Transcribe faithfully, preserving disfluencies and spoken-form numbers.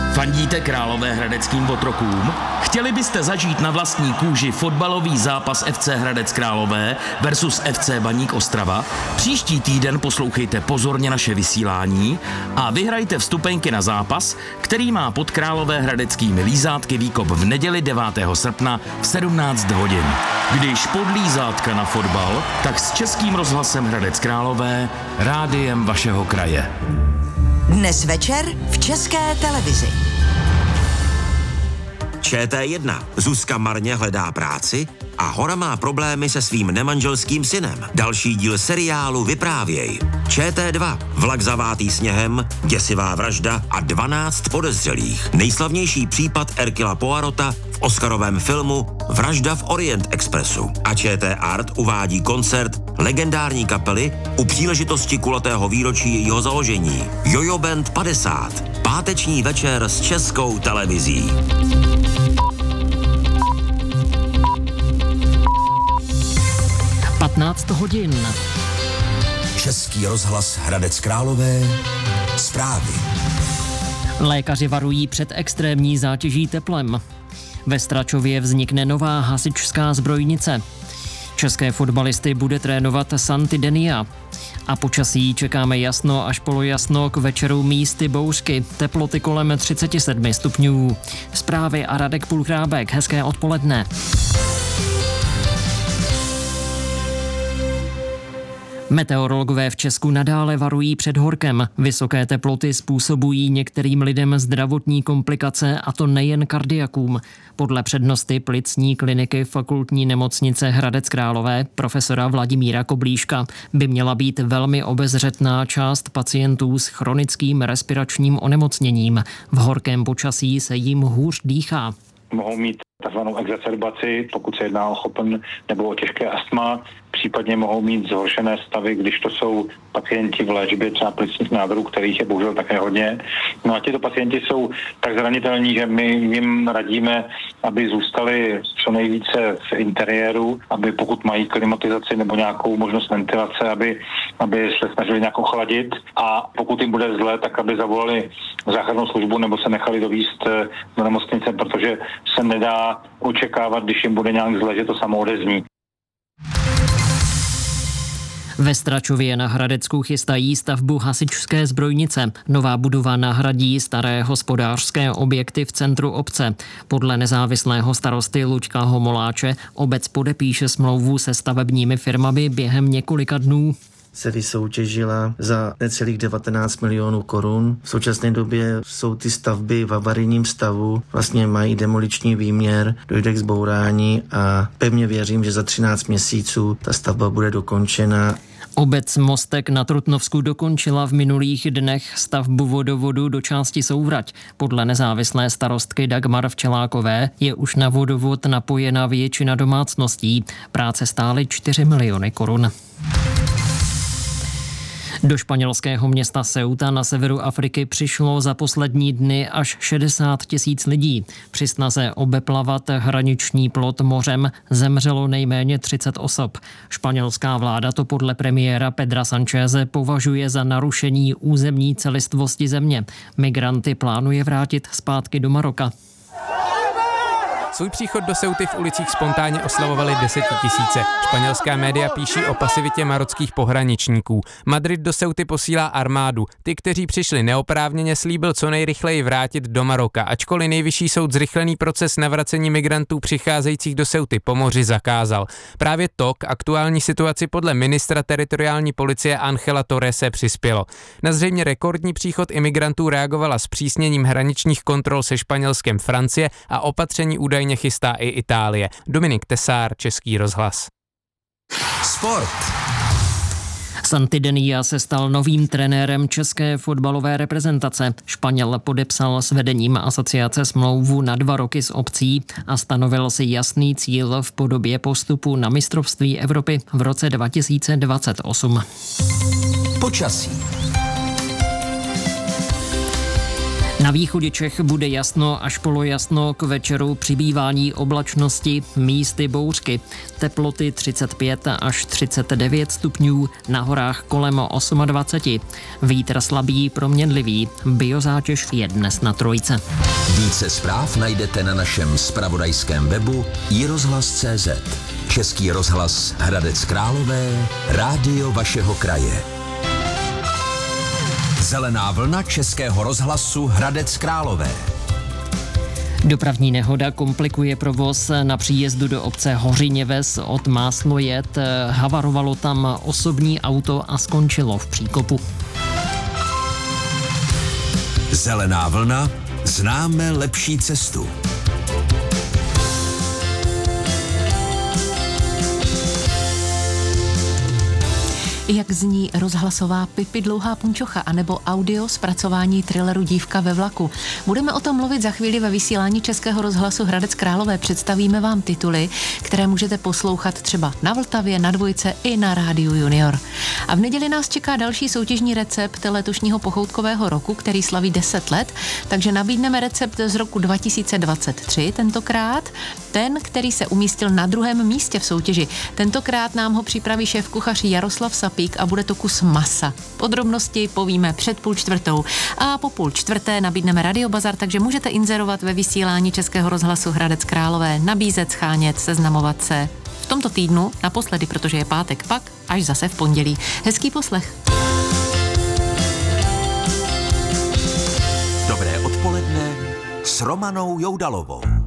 Fandíte královéhradeckým otrokům? Chtěli byste zažít na vlastní kůži fotbalový zápas F C Hradec Králové versus F C Baník Ostrava? Příští týden poslouchejte pozorně naše vysílání a vyhrajte vstupenky na zápas, který má pod královéhradeckými lízátky výkop v neděli devátého srpna v sedmnáct hodin. Když pod lízátka na fotbal, tak s Českým rozhlasem Hradec Králové, rádiem vašeho kraje. Dnes večer v České televizi. Č T jedna. Zuzka marně hledá práci a Hora má problémy se svým nemanželským synem. Další díl seriálu Vyprávěj. Č T dva. Vlak zavátý sněhem, děsivá vražda a dvanáct podezřelých. Nejslavnější případ Hercula Poirota v oscarovém filmu Vražda v Orient Expressu. A Č T Art uvádí koncert legendární kapely u příležitosti kulatého výročí jejího založení. Jojo Band padesát. Páteční večer s Českou televizí. patnáct hodin. Český rozhlas Hradec Králové. Zprávy. Lékaři varují před extrémní zátěží teplem. Ve Stračově vznikne nová hasičská zbrojnice. České fotbalisty bude trénovat Santi Denia. A počasí čekáme jasno až polojasno, k večeru místy bouřky. Teploty kolem třicet sedm stupňů. Zprávy a Radek Pulchrábek. Hezké odpoledne. Meteorologové v Česku nadále varují před horkem. Vysoké teploty způsobují některým lidem zdravotní komplikace, a to nejen kardiakům. Podle přednosty plicní kliniky Fakultní nemocnice Hradec Králové profesora Vladimíra Koblíška by měla být velmi obezřetná část pacientů s chronickým respiračním onemocněním. V horkém počasí se jim hůř dýchá. Mohou mít takzvanou exacerbaci, pokud se jedná o chopen nebo o těžké astma. Případně mohou mít zhoršené stavy, když to jsou pacienti v léčbě třeba plicních nádorů, kterých je bohužel také hodně. No a těto pacienti jsou tak zranitelní, že my jim radíme, aby zůstali co nejvíce v interiéru, aby pokud mají klimatizaci nebo nějakou možnost ventilace, aby, aby se snažili nějak ochladit, a pokud jim bude zle, tak aby zavolali záchrannou službu nebo se nechali dovízt do nemocnice, protože se nedá očekávat, když jim bude nějak zle, že to samo odezní. Ve Stračově na Hradecku chystají stavbu hasičské zbrojnice. Nová budova nahradí staré hospodářské objekty v centru obce. Podle nezávislého starosty Luďka Homoláče obec podepíše smlouvu se stavebními firmami během několika dnů. Se vysoutěžila za necelých devatenáct milionů korun. V současné době jsou ty stavby v havarijním stavu, vlastně mají demoliční výměr, dojde k zbourání a pevně věřím, že za třináct měsíců ta stavba bude dokončena. Obec Mostek na Trutnovsku dokončila v minulých dnech stavbu vodovodu do části Souvrať. Podle nezávislé starostky Dagmar Včelákové je už na vodovod napojena většina domácností. Práce stály čtyři miliony korun. Do španělského města Ceuta na severu Afriky přišlo za poslední dny až šedesát tisíc lidí. Při snaze obeplavat hraniční plot mořem zemřelo nejméně třicet osob. Španělská vláda to podle premiéra Pedra Sancheze považuje za narušení územní celistvosti země. Migranty plánuje vrátit zpátky do Maroka. Svůj příchod do Ceuty v ulicích spontánně oslavovali desetitisíce. Španělská média píší o pasivitě marockých pohraničníků. Madrid do Ceuty posílá armádu. Ty, kteří přišli neoprávněně, slíbil co nejrychleji vrátit do Maroka, ačkoliv nejvyšší soud zrychlený proces navracení migrantů přicházejících do Ceuty po moři zakázal. Právě to k aktuální situaci podle ministra teritoriální policie Ángela Torrese přispělo. Na zřejmě rekordní příchod imigrantů reagovala zpřísněním hraničních kontrol se Španělskem Francie a opatření údajně chystá i Itálie. Dominik Tesár, Český rozhlas. Sport. Santi Denia se stal novým trenérem české fotbalové reprezentace. Španěl podepsal s vedením asociace smlouvu na dva roky s opcí a stanovil si jasný cíl v podobě postupu na mistrovství Evropy v roce dva tisíce dvacet osm. Počasí. Na východě Čech bude jasno až polojasno, k večeru přibývání oblačnosti, místy bouřky. Teploty třicet pět až třicet devět stupňů, na horách kolem dvacet osm. Vítr slabý, proměnlivý. Biozátěž je dnes na trojce. Více zpráv najdete na našem zpravodajském webu i rozhlas tečka cé zet. Český rozhlas Hradec Králové, rádio vašeho kraje. Zelená vlna Českého rozhlasu Hradec Králové. Dopravní nehoda komplikuje provoz na příjezdu do obce Hořiněves od Máslojet. Havarovalo tam osobní auto a skončilo v příkopu. Zelená vlna, známe lepší cestu. Jak zní rozhlasová Pipi dlouhá punčocha anebo audio zpracování thrilleru Dívka ve vlaku. Budeme o tom mluvit za chvíli ve vysílání Českého rozhlasu Hradec Králové. Představíme vám tituly, které můžete poslouchat třeba na Vltavě, na Dvojce i na Rádiu Junior. A v neděli nás čeká další soutěžní recept letošního pochoutkového roku, který slaví deset let, takže nabídneme recept z roku dva tisíce dvacet tři tentokrát. Ten, který se umístil na druhém místě v soutěži. Tentokrát nám ho připraví šéfkuchař Jaroslav Sapík a bude to kus masa. Podrobnosti povíme před půl čtvrtou. A po půl čtvrté nabídneme Radiobazar, takže můžete inzerovat ve vysílání Českého rozhlasu Hradec Králové, nabízet, schánět, seznamovat se. V tomto týdnu naposledy, protože je pátek, pak až zase v pondělí. Hezký poslech. Dobré odpoledne s Romanou Joudalovou.